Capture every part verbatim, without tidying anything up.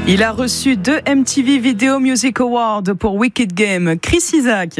Il a reçu deux M T V Video Music Awards pour Wicked Game. Chris Isaak.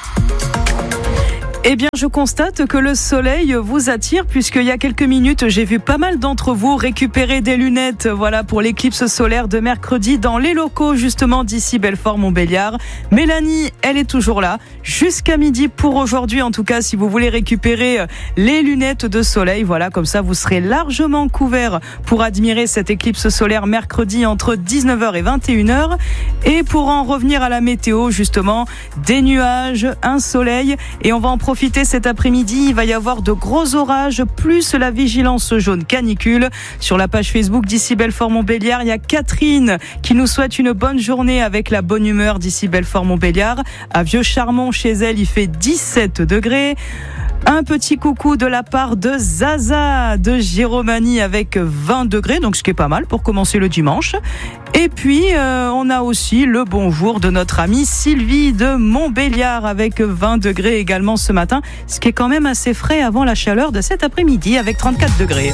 Eh bien, je constate que le soleil vous attire puisqu'il y a quelques minutes, j'ai vu pas mal d'entre vous récupérer des lunettes, voilà, pour l'éclipse solaire de mercredi dans les locaux, justement, d'ici Belfort-Montbéliard. Mélanie, elle est toujours là, jusqu'à midi pour aujourd'hui, en tout cas, si vous voulez récupérer les lunettes de soleil, voilà, comme ça, vous serez largement couverts pour admirer cette éclipse solaire mercredi entre dix-neuf heures et vingt et une heures. Et pour en revenir à la météo, justement, des nuages, un soleil, et on va en profiter Profitez cet après-midi, il va y avoir de gros orages, plus la vigilance jaune canicule. Sur la page Facebook d'ici Belfort-Montbéliard, il y a Catherine qui nous souhaite une bonne journée avec la bonne humeur d'ici Belfort-Montbéliard. À Vieux-Charmont, chez elle, il fait dix-sept degrés. Un petit coucou de la part de Zaza de Giromanie avec vingt degrés, donc ce qui est pas mal pour commencer le dimanche. Et puis, euh, on a aussi le bonjour de notre amie Sylvie de Montbéliard avec vingt degrés également ce matin, ce qui est quand même assez frais avant la chaleur de cet après-midi avec trente-quatre degrés.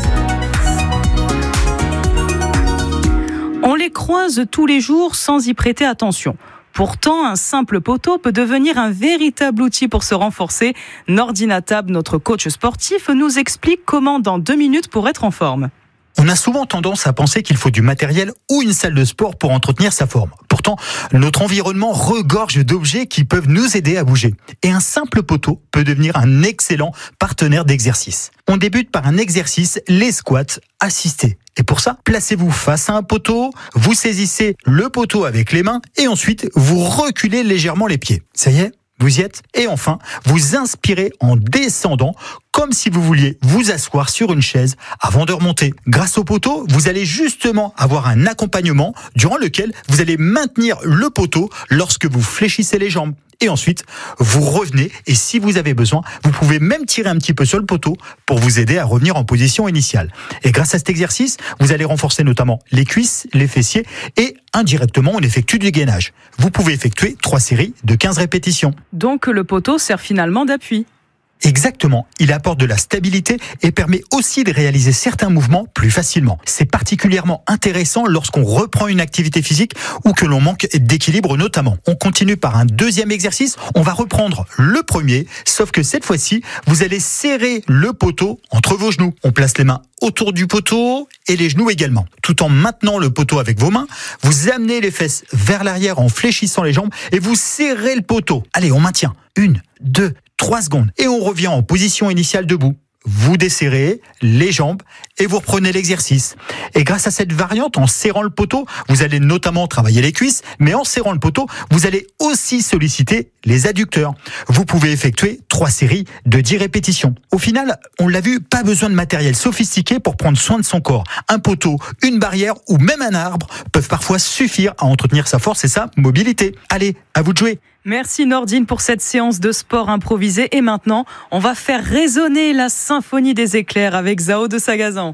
On les croise tous les jours sans y prêter attention. Pourtant, un simple poteau peut devenir un véritable outil pour se renforcer. Nordina Tab, notre coach sportif, nous explique comment dans deux minutes pour être en forme. On a souvent tendance à penser qu'il faut du matériel ou une salle de sport pour entretenir sa forme. Pourtant, notre environnement regorge d'objets qui peuvent nous aider à bouger. Et un simple poteau peut devenir un excellent partenaire d'exercice. On débute par un exercice, les squats assistés. Et pour ça, placez-vous face à un poteau, vous saisissez le poteau avec les mains et ensuite vous reculez légèrement les pieds. Ça y est ? Vous y êtes ? Et enfin, vous inspirez en descendant, comme si vous vouliez vous asseoir sur une chaise avant de remonter. Grâce au poteau, vous allez justement avoir un accompagnement durant lequel vous allez maintenir le poteau lorsque vous fléchissez les jambes. Et ensuite, vous revenez et si vous avez besoin, vous pouvez même tirer un petit peu sur le poteau pour vous aider à revenir en position initiale. Et grâce à cet exercice, vous allez renforcer notamment les cuisses, les fessiers et indirectement, on effectue du gainage. Vous pouvez effectuer trois séries de quinze répétitions. Donc le poteau sert finalement d'appui. Exactement, il apporte de la stabilité et permet aussi de réaliser certains mouvements plus facilement. C'est particulièrement intéressant lorsqu'on reprend une activité physique ou que l'on manque d'équilibre notamment. On continue par un deuxième exercice, on va reprendre le premier, sauf que cette fois-ci, vous allez serrer le poteau entre vos genoux. On place les mains autour du poteau et les genoux également. Tout en maintenant le poteau avec vos mains, vous amenez les fesses vers l'arrière en fléchissant les jambes et vous serrez le poteau. Allez, on maintient. Une, deux, trois secondes. Et on revient en position initiale debout. Vous desserrez les jambes et vous reprenez l'exercice. Et grâce à cette variante, en serrant le poteau, vous allez notamment travailler les cuisses, mais en serrant le poteau, vous allez aussi solliciter les adducteurs. Vous pouvez effectuer trois séries de dix répétitions. Au final, on l'a vu, pas besoin de matériel sophistiqué pour prendre soin de son corps. Un poteau, une barrière ou même un arbre peuvent parfois suffire à entretenir sa force et sa mobilité. Allez, à vous de jouer. Merci Nordine pour cette séance de sport improvisé. Et maintenant, on va faire résonner la symphonie des éclairs avec Zao de Sagazan.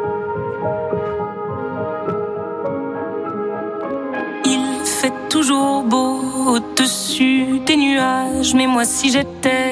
Il fait toujours beau au-dessus des nuages, mais moi si j'étais